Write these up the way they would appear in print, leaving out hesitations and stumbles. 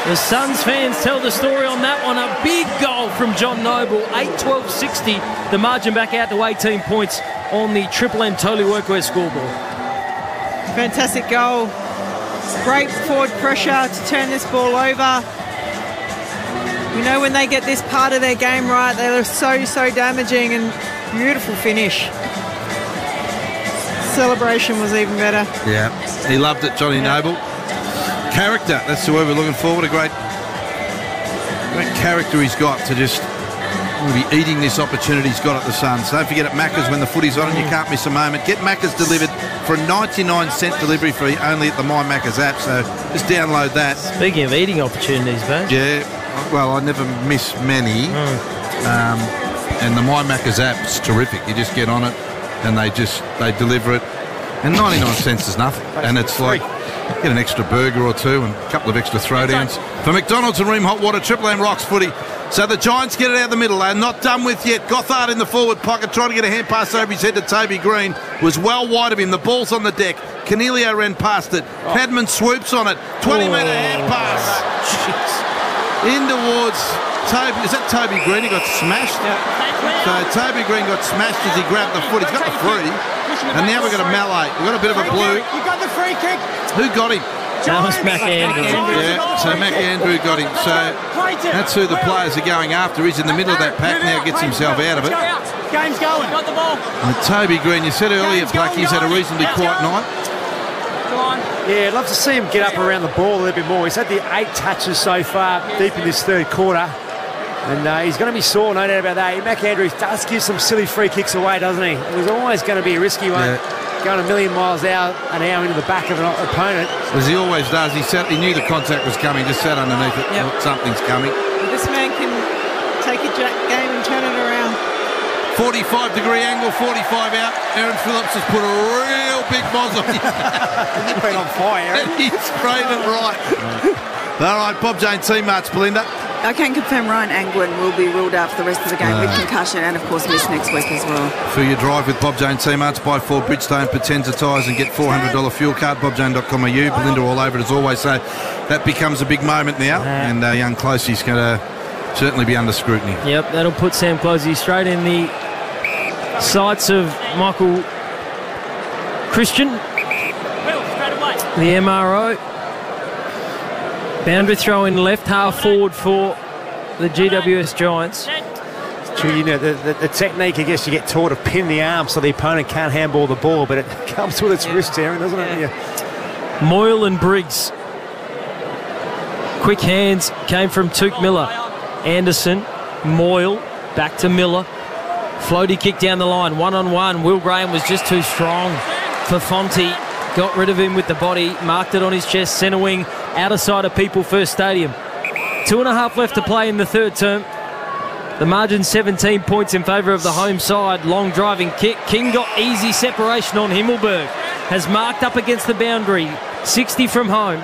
The Suns fans tell the story on that one. A big goal from John Noble. 8-12-60. The margin back out to 18 points on the Triple M Totally Workwear scoreboard. Fantastic goal. Great forward pressure to turn this ball over. You know, when they get this part of their game right, they're so damaging, and beautiful finish. Celebration was even better. Yeah, he loved it, Johnny Noble. Character, that's the word we're looking for. What a great character he's got to just be eating this opportunity he's got at the Suns. Don't forget at Macca's, when the footy's on and you can't miss a moment, get Macca's delivered for a 99-cent delivery fee only at the My Macca's app, so just download that. Speaking of eating opportunities, Baz. Yeah, well, I never miss many. And the My Macca's app's terrific. You just get on it and they deliver it, and 99 cents is nothing. And it's like, get an extra burger or two and a couple of extra throwdowns. For McDonald's and Ream Hot Water, Triple M rocks footy. So the Giants get it out the middle. They're not done with yet. Gothard in the forward pocket, trying to get a hand pass over his head to Toby Green. Was well wide of him. The ball's on the deck. Canelio ran past it. Cadman swoops on it. 20-metre hand pass. In towards Toby. Is that Toby Green? He got smashed. So Toby Green got smashed as he grabbed the foot. He's got the free. And now we've got a melee. We've got a bit of a blue. You got the free kick. Who got him? That was McAndrew. Yeah, so McAndrew got him. So that's who the players are going after. He's in the middle of that pack now, gets himself out of it. Game's going. Got the ball. And Toby Green, you said earlier, Blackie, he's had a reasonably quiet night. Yeah, I'd love to see him get up around the ball a little bit more. He's had the 8 touches so far deep in this third quarter. And he's going to be sore, no doubt about that. McAndrew does give some silly free kicks away, doesn't he? It was always going to be a risky one. Yeah. Going a million miles out an hour into the back of an opponent. As he always does. He knew the contact was coming, just sat underneath it. Yep. Something's coming. This man can take a game and turn it around. 45-degree angle, 45 out. Aaron Phillips has put a real big moz on him. He's been on fire. And he sprayed it right. All right, Bob Jane team march, Belinda. I can confirm Ryan Angwin will be ruled out for the rest of the game with concussion, and of course miss next week as well. For your drive with Bob Jane team march, buy 4 Bridgestone Potenza tyres and get $400 fuel card. BobJane.com.au. Belinda all over it as always. So that becomes a big moment now, and young Closey's going to certainly be under scrutiny. Yep, that'll put Sam Closey straight in the sights of Michael Christian, the MRO. Boundary throw in left half forward for the GWS Giants. You know, the technique, I guess, you get taught to pin the arm so the opponent can't handball the ball, but it comes with its wrist, Aaron, doesn't it? Yeah. Moyle and Briggs. Quick hands came from Touk Miller. Anderson, Moyle, back to Miller. Floaty kick down the line, one-on-one. Will Graham was just too strong for Fonte. Got rid of him with the body, marked it on his chest, centre wing, outer side of People First Stadium. 2.5 left to play in the third term. The margin 17 points in favour of the home side. Long driving kick. King got easy separation on Himmelberg. Has marked up against the boundary. 60 from home.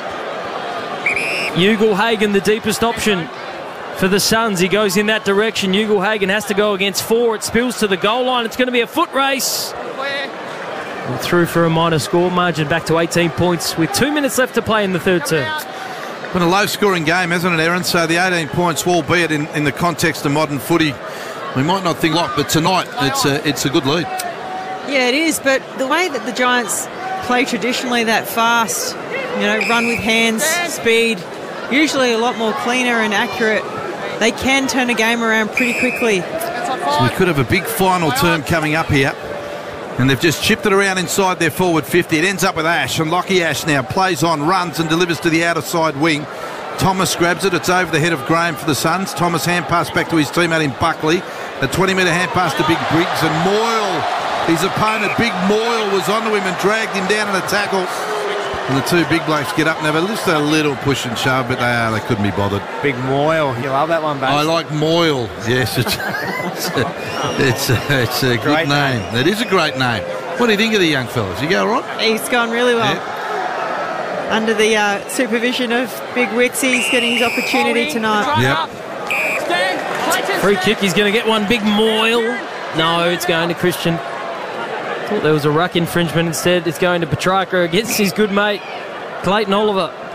Ugle-Hagan, the deepest option for the Suns. He goes in that direction. Ugle-Hagan has to go against 4. It spills to the goal line. It's going to be a foot race. And through for a minor score. Margin back to 18 points with 2 minutes left to play in the third term. Been a low-scoring game, hasn't it, Aaron? So the 18 points, albeit in the context of modern footy, we might not think a lot, but tonight it's a good lead. Yeah, it is, but the way that the Giants play traditionally that fast, you know, run with hands, speed, usually a lot more cleaner and accurate, they can turn a game around pretty quickly. So we could have a big final term coming up here. And they've just chipped it around inside their forward 50. It ends up with Ash, and Lockie Ash now plays on, runs and delivers to the outer side wing. Thomas grabs it. It's over the head of Graham for the Suns. Thomas hand pass back to his teammate in Buckley. A 20-metre hand pass to Big Briggs, and Moyle, his opponent, Big Moyle, was onto him and dragged him down in a tackle. And the two big blokes get up and have just a little push and shove, but they couldn't be bothered. Big Moyle. You love that one, Baz. I like Moyle. Yes, it's a good name. It is a great name. What do you think of the young fellas? You go all right? He's gone really well. Yeah. Under the supervision of Big Witz, he's getting his opportunity tonight. Yep. Free kick, he's going to get one. Big Moyle. No, it's going to Christian. Thought there was a ruck infringement instead. It's going to Petrarca against his good mate, Clayton Oliver.